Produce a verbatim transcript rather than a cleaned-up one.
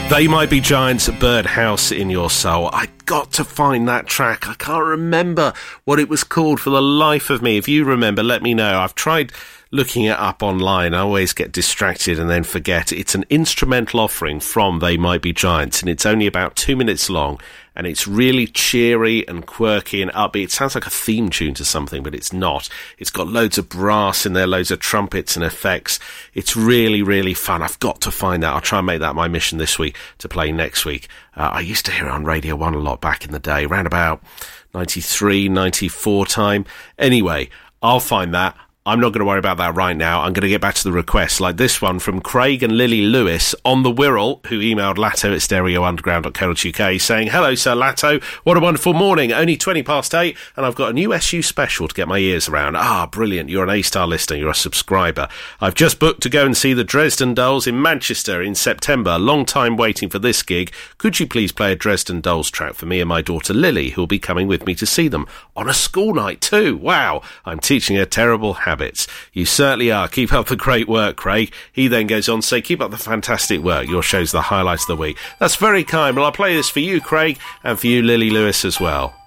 They Might Be Giants, Birdhouse in Your Soul. I got to find that track. I can't remember what it was called for the life of me. If you remember, let me know. I've tried looking it up online. I always get distracted and then forget. It's an instrumental offering from They Might Be Giants, and it's only about two minutes long, and it's really cheery and quirky and upbeat. It sounds like a theme tune to something, but it's not. It's got loads of brass in there, loads of trumpets and effects. It's really, really fun. I've got to find that. I'll try and make that my mission this week to play next week. Uh, I used to hear it on Radio one a lot back in the day, around about ninety-three, ninety-four time. Anyway, I'll find that. I'm not going to worry about that right now. I'm going to get back to the requests, like this one from Craig and Lily Lewis on the Wirral, who emailed Latto at stereo underground dot co dot uk saying, "Hello, Sir Latto. What a wonderful morning. Only twenty past eight, and I've got a new S U special to get my ears around. Ah, brilliant. You're an A-star listener. You're a subscriber. I've just booked to go and see the Dresden Dolls in Manchester in September. Long time waiting for this gig. Could you please play a Dresden Dolls track for me and my daughter Lily, who will be coming with me to see them on a school night too? Wow. I'm teaching her terrible habits. You certainly are. Keep up the great work, Craig." He then goes on to say, "Keep up the fantastic work. Your show's the highlights of the week." That's very kind. Well, I'll play this for you, Craig, and for you, Lily Lewis, as well.